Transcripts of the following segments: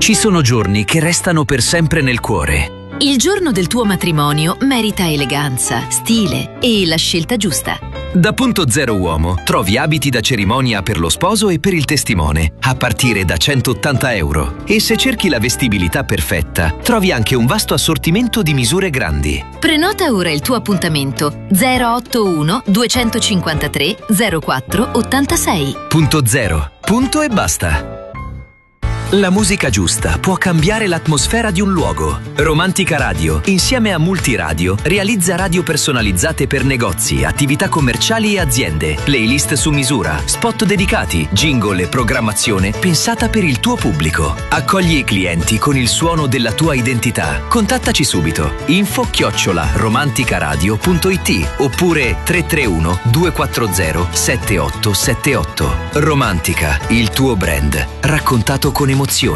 Ci sono giorni che restano per sempre nel cuore. Il giorno del tuo matrimonio merita eleganza, stile e la scelta giusta. Da Punto Zero Uomo trovi abiti da cerimonia per lo sposo e per il testimone, a partire da €180. E se cerchi la vestibilità perfetta, trovi anche un vasto assortimento di misure grandi. Prenota ora il tuo appuntamento 081 253 04 86. Punto Zero. Punto e basta. La musica giusta può cambiare l'atmosfera di un luogo. Romantica Radio, insieme a Multiradio, realizza radio personalizzate per negozi, attività commerciali e aziende, playlist su misura, spot dedicati, jingle e programmazione pensata per il tuo pubblico. Accogli i clienti con il suono della tua identità. Contattaci subito. info@romanticaradio.it oppure 331 240 7878. Romantica, il tuo brand, raccontato con emozione.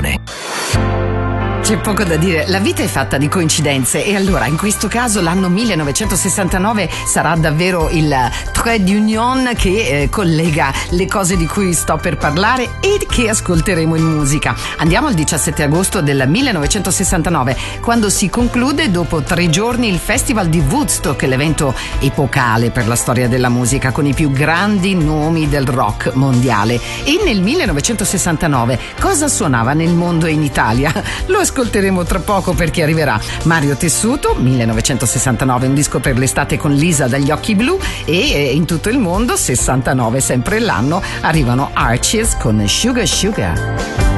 C'è poco da dire, la vita è fatta di coincidenze e allora in questo caso l'anno 1969 sarà davvero il trait d'union che collega le cose di cui sto per parlare e che ascolteremo in musica. Andiamo al 17 agosto del 1969, quando si conclude dopo 3 giorni il Festival di Woodstock, l'evento epocale per la storia della musica con i più grandi nomi del rock mondiale. E nel 1969 cosa suonava nel mondo e in Italia? Lo ascolteremo tra poco perché arriverà Mario Tessuto, 1969, un disco per l'estate con Lisa dagli occhi blu, e in tutto il mondo, 69 sempre l'anno, arrivano Archies con Sugar Sugar.